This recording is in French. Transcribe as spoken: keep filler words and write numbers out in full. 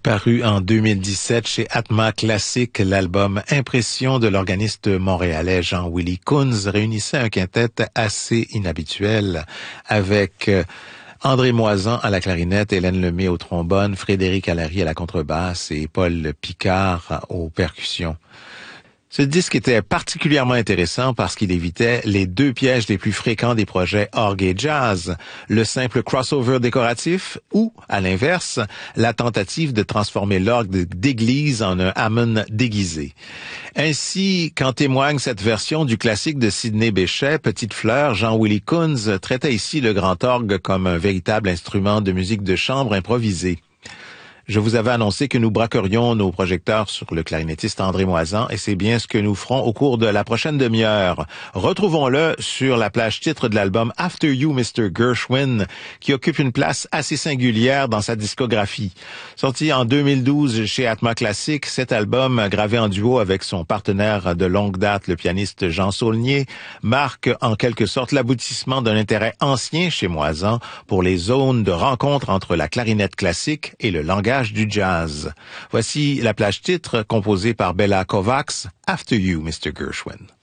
Paru en deux mille dix-sept chez Atma Classic, l'album Impression de l'organiste montréalais Jean-Willy Kunz réunissait un quintet assez inhabituel avec André Moisan à la clarinette, Hélène Lemay au trombone, Frédéric Allary à la contrebasse et Paul Picard aux percussions. Ce disque était particulièrement intéressant parce qu'il évitait les deux pièges les plus fréquents des projets orgue et jazz, le simple crossover décoratif ou, à l'inverse, la tentative de transformer l'orgue d'église en un Hammond déguisé. Ainsi qu'en témoigne cette version du classique de Sidney Bechet, Petite Fleur, Jean-Willy Kunz traitait ici le grand orgue comme un véritable instrument de musique de chambre improvisé. Je vous avais annoncé que nous braquerions nos projecteurs sur le clarinettiste André Moisan et c'est bien ce que nous ferons au cours de la prochaine demi-heure. Retrouvons-le sur la plage titre de l'album After You, Mister Gershwin, qui occupe une place assez singulière dans sa discographie. Sorti en deux mille douze chez Atma Classic, cet album, gravé en duo avec son partenaire de longue date, le pianiste Jean Saulnier, marque en quelque sorte l'aboutissement d'un intérêt ancien chez Moisan pour les zones de rencontre entre la clarinette classique et le langage du jazz. Voici la plage titre composée par Bela Kovacs, After You, Mister Gershwin.